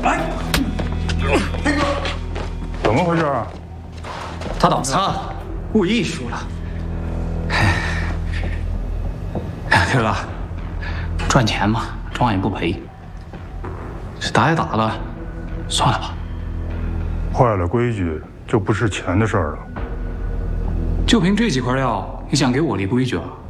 哎，黑哥， 怎么回事啊？ 他挡擦，故意输了。黑哥，赚钱嘛，赚也不赔。这打也打了，算了吧。 坏了规矩就不是钱的事儿了。 就凭这几块料，你想给我立规矩啊？